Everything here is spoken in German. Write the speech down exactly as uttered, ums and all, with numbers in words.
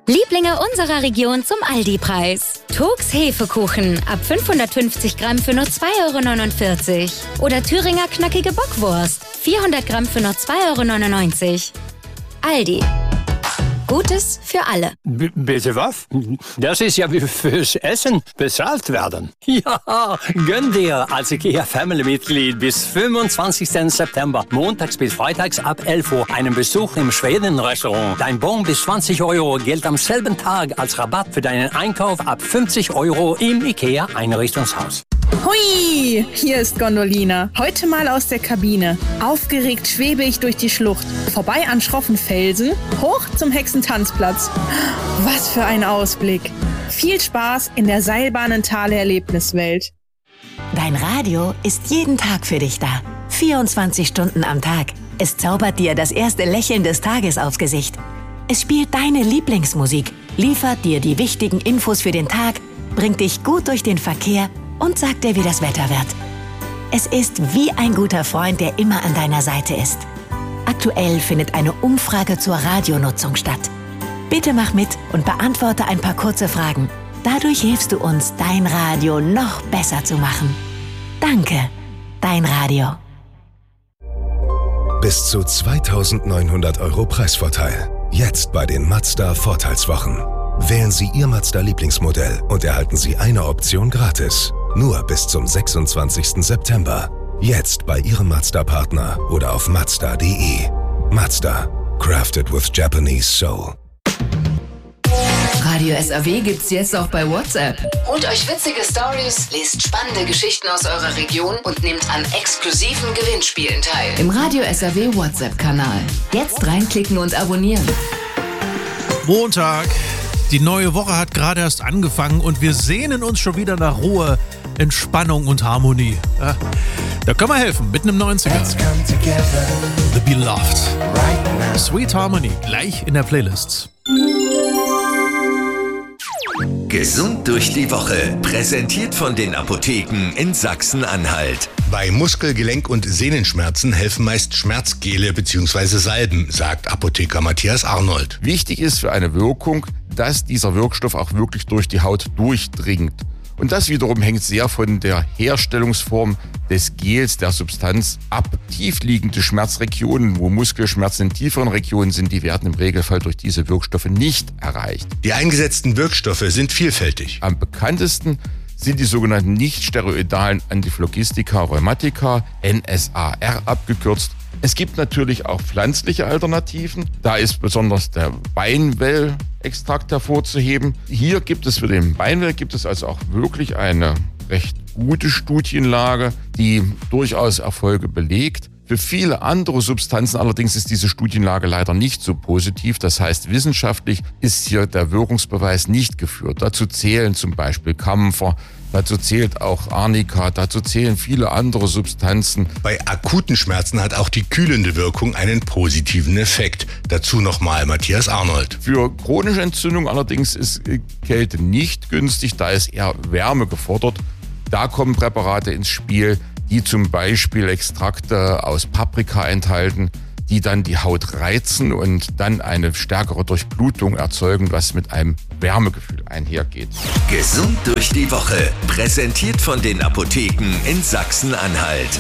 Lieblinge unserer Region zum Aldi-Preis. Turks Hefekuchen ab fünfhundertfünfzig Gramm für nur zwei Euro neunundvierzig. Oder Thüringer knackige Bockwurst, vierhundert Gramm für nur zwei Euro neunundneunzig. Aldi. Gutes für alle. B- bitte was? Das ist ja wie fürs Essen bezahlt werden. Ja, gönn dir als IKEA-Family-Mitglied bis fünfundzwanzigsten September, montags bis freitags ab elf Uhr, einen Besuch im Schweden-Restaurant. Dein Bon bis zwanzig Euro gilt am selben Tag als Rabatt für deinen Einkauf ab fünfzig Euro im IKEA-Einrichtungshaus. Hui, hier ist Gondolina. Heute mal aus der Kabine. Aufgeregt schwebe ich durch die Schlucht. Vorbei an schroffen Felsen, hoch zum Hexentanzplatz. Was für ein Ausblick. Viel Spaß in der Seilbahnentale-Erlebniswelt. Dein Radio ist jeden Tag für dich da. vierundzwanzig Stunden am Tag. Es zaubert dir das erste Lächeln des Tages aufs Gesicht. Es spielt deine Lieblingsmusik, liefert dir die wichtigen Infos für den Tag, bringt dich gut durch den Verkehr und sagt dir, wie das Wetter wird. Es ist wie ein guter Freund, der immer an deiner Seite ist. Aktuell findet eine Umfrage zur Radionutzung statt. Bitte mach mit und beantworte ein paar kurze Fragen. Dadurch hilfst du uns, dein Radio noch besser zu machen. Danke, dein Radio. Bis zu zweitausendneunhundert Euro Preisvorteil. Jetzt bei den Mazda Vorteilswochen. Wählen Sie Ihr Mazda-Lieblingsmodell und erhalten Sie eine Option gratis. Nur bis zum sechsundzwanzigsten September. Jetzt bei Ihrem Mazda-Partner oder auf mazda punkt de. Mazda. Crafted with Japanese Soul. Radio S A W gibt's jetzt auch bei WhatsApp. Holt euch witzige Stories, lest spannende Geschichten aus eurer Region und nehmt an exklusiven Gewinnspielen teil. Im Radio S A W WhatsApp-Kanal. Jetzt reinklicken und abonnieren. Montag. Die neue Woche hat gerade erst angefangen und wir sehnen uns schon wieder nach Ruhe, Entspannung und Harmonie. Ja, da können wir helfen mit einem neunziger. The Beloved. Sweet Harmony, gleich in der Playlist. Gesund durch die Woche, präsentiert von den Apotheken in Sachsen-Anhalt. Bei Muskel-, Gelenk- und Sehnenschmerzen helfen meist Schmerzgele bzw. Salben, sagt Apotheker Matthias Arnold. Wichtig ist für eine Wirkung, dass dieser Wirkstoff auch wirklich durch die Haut durchdringt. Und das wiederum hängt sehr von der Herstellungsform des Gels, der Substanz ab. Tiefliegende Schmerzregionen, wo Muskelschmerzen in tieferen Regionen sind, die werden im Regelfall durch diese Wirkstoffe nicht erreicht. Die eingesetzten Wirkstoffe sind vielfältig. Am bekanntesten sind die sogenannten nicht-steroidalen Antiphlogistika Rheumatica, N S A R abgekürzt. Es gibt natürlich auch pflanzliche Alternativen. Da ist besonders der Beinwell-Extrakt hervorzuheben. Hier gibt es für den Beinwell gibt es also auch wirklich eine recht gute Studienlage, die durchaus Erfolge belegt. Für viele andere Substanzen allerdings ist diese Studienlage leider nicht so positiv. Das heißt, wissenschaftlich ist hier der Wirkungsbeweis nicht geführt. Dazu zählen zum Beispiel Kampfer, dazu zählt auch Arnika, dazu zählen viele andere Substanzen. Bei akuten Schmerzen hat auch die kühlende Wirkung einen positiven Effekt. Dazu nochmal Matthias Arnold. Für chronische Entzündung allerdings ist Kälte nicht günstig, da ist eher Wärme gefordert. Da kommen Präparate ins Spiel, die zum Beispiel Extrakte aus Paprika enthalten, die dann die Haut reizen und dann eine stärkere Durchblutung erzeugen, was mit einem Wärmegefühl einhergeht. Gesund durch die Woche, präsentiert von den Apotheken in Sachsen-Anhalt.